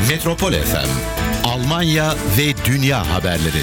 Metropol FM, Almanya ve dünya haberleri.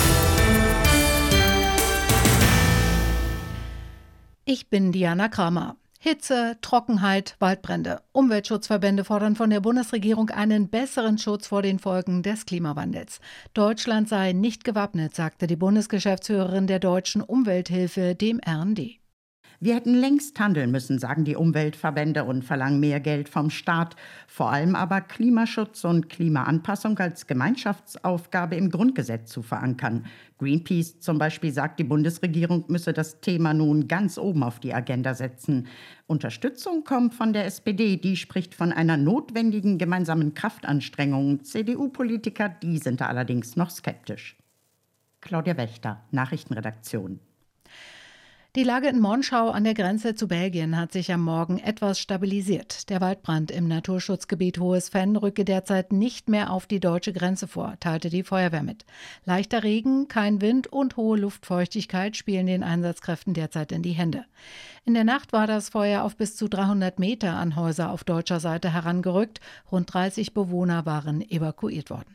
Ich bin Diana Kramer. Hitze, Trockenheit, Waldbrände. Umweltschutzverbände fordern von der Bundesregierung einen besseren Schutz vor den Folgen des Klimawandels. Deutschland sei nicht gewappnet, sagte die Bundesgeschäftsführerin der Deutschen Umwelthilfe dem RND. Wir hätten längst handeln müssen, sagen die Umweltverbände und verlangen mehr Geld vom Staat. Vor allem aber Klimaschutz und Klimaanpassung als Gemeinschaftsaufgabe im Grundgesetz zu verankern. Greenpeace zum Beispiel sagt, die Bundesregierung müsse das Thema nun ganz oben auf die Agenda setzen. Unterstützung kommt von der SPD, die spricht von einer notwendigen gemeinsamen Kraftanstrengung. CDU-Politiker, die sind da allerdings noch skeptisch. Claudia Wächter, Nachrichtenredaktion. Die Lage in Monschau an der Grenze zu Belgien hat sich am Morgen etwas stabilisiert. Der Waldbrand im Naturschutzgebiet Hohes Venn rücke derzeit nicht mehr auf die deutsche Grenze vor, teilte die Feuerwehr mit. Leichter Regen, kein Wind und hohe Luftfeuchtigkeit spielen den Einsatzkräften derzeit in die Hände. In der Nacht war das Feuer auf bis zu 300 Meter an Häuser auf deutscher Seite herangerückt. Rund 30 Bewohner waren evakuiert worden.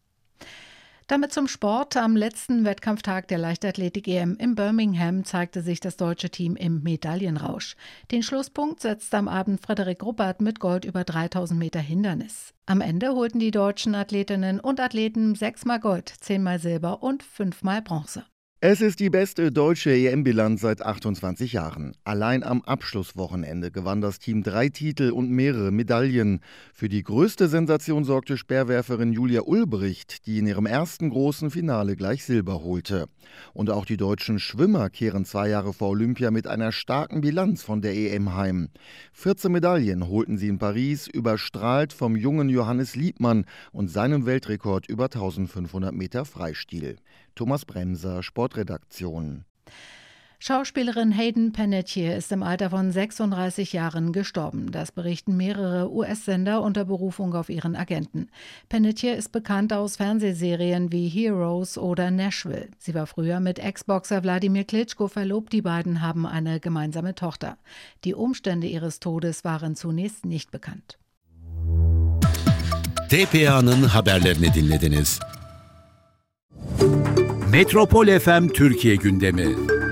Damit zum Sport. Am letzten Wettkampftag der Leichtathletik-EM in Birmingham zeigte sich das deutsche Team im Medaillenrausch. Den Schlusspunkt setzte am Abend Frederik Ruppert mit Gold über 3000 Meter Hindernis. Am Ende holten die deutschen Athletinnen und Athleten 6-mal Gold, 10-mal Silber und 5-mal Bronze. Es ist die beste deutsche EM-Bilanz seit 28 Jahren. Allein am Abschlusswochenende gewann das Team 3 Titel und mehrere Medaillen. Für die größte Sensation sorgte Speerwerferin Julia Ulbricht, die in ihrem ersten großen Finale gleich Silber holte. Und auch die deutschen Schwimmer kehren 2 Jahre vor Olympia mit einer starken Bilanz von der EM heim. 14 Medaillen holten sie in Paris, überstrahlt vom jungen Johannes Liebmann und seinem Weltrekord über 1500 Meter Freistil. Thomas Bremser, Sportredaktion. Schauspielerin Hayden Panettiere ist im Alter von 36 Jahren gestorben. Das berichten mehrere US-Sender unter Berufung auf ihren Agenten. Panettiere ist bekannt aus Fernsehserien wie Heroes oder Nashville. Sie war früher mit Ex-Boxer Wladimir Klitschko verlobt. Die beiden haben eine gemeinsame Tochter. Die Umstände ihres Todes waren zunächst nicht bekannt. TPA'nın haberlerini dinlediniz. Metropol FM Türkiye gündemi.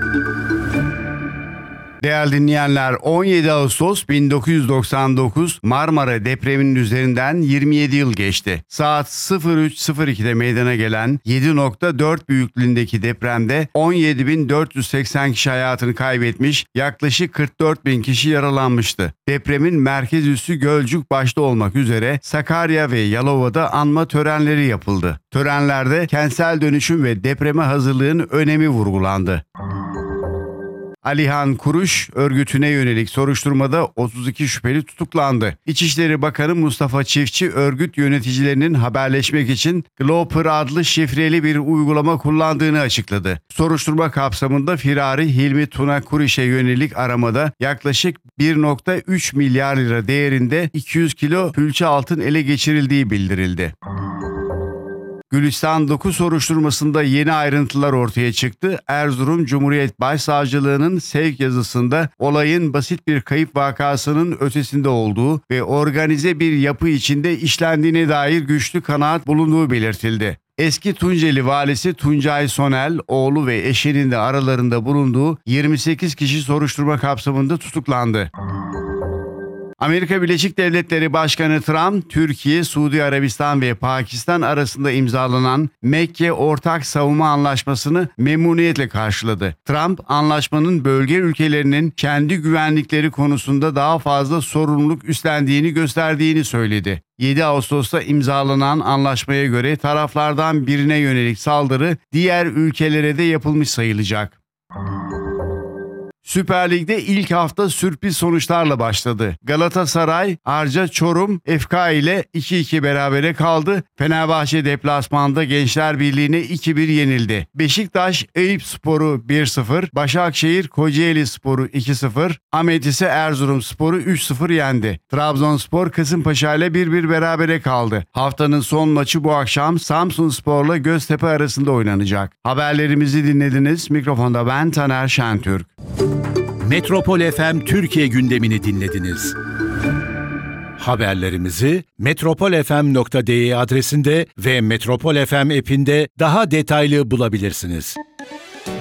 Değerli dinleyenler, 17 Ağustos 1999 Marmara depreminin üzerinden 27 yıl geçti. Saat 03.02'de meydana gelen 7.4 büyüklüğündeki depremde 17.480 kişi hayatını kaybetmiş, yaklaşık 44.000 kişi yaralanmıştı. Depremin merkez üssü Gölcük başta olmak üzere Sakarya ve Yalova'da anma törenleri yapıldı. Törenlerde kentsel dönüşüm ve depreme hazırlığın önemi vurgulandı. Alihan Kuruş örgütüne yönelik soruşturmada 32 şüpheli tutuklandı. İçişleri Bakanı Mustafa Çiftçi örgüt yöneticilerinin haberleşmek için Glopper adlı şifreli bir uygulama kullandığını açıkladı. Soruşturma kapsamında firari Hilmi Tuna Kuriş'e yönelik aramada yaklaşık 1.3 milyar lira değerinde 200 kilo külçe altın ele geçirildiği bildirildi. Gülistan 9 soruşturmasında yeni ayrıntılar ortaya çıktı. Erzurum Cumhuriyet Başsavcılığı'nın sevk yazısında olayın basit bir kayıp vakasının ötesinde olduğu ve organize bir yapı içinde işlendiğine dair güçlü kanaat bulunduğu belirtildi. Eski Tunceli valisi Tuncay Sonel, oğlu ve eşinin de aralarında bulunduğu 28 kişi soruşturma kapsamında tutuklandı. Amerika Birleşik Devletleri Başkanı Trump, Türkiye, Suudi Arabistan ve Pakistan arasında imzalanan Mekke Ortak Savunma Anlaşması'nı memnuniyetle karşıladı. Trump, anlaşmanın bölge ülkelerinin kendi güvenlikleri konusunda daha fazla sorumluluk üstlendiğini gösterdiğini söyledi. 7 Ağustos'ta imzalanan anlaşmaya göre taraflardan birine yönelik saldırı diğer ülkelere de yapılmış sayılacak. Süper Lig'de ilk hafta sürpriz sonuçlarla başladı. Galatasaray, Arca Çorum, FK ile 2-2 berabere kaldı. Fenerbahçe deplasmanda Gençler Birliği'ne 2-1 yenildi. Beşiktaş, Eyüpspor'u 1-0, Başakşehir, Kocaelispor'u 2-0, Ahmet ise Erzurumspor'u 3-0 yendi. Trabzonspor, Kasımpaşa ile 1-1 berabere kaldı. Haftanın son maçı bu akşam Samsunspor'la Göztepe arasında oynanacak. Haberlerimizi dinlediniz. Mikrofonda ben Taner Şentürk. Metropol FM Türkiye gündemini dinlediniz. Haberlerimizi metropolfm.de adresinde ve Metropol FM app'inde daha detaylı bulabilirsiniz.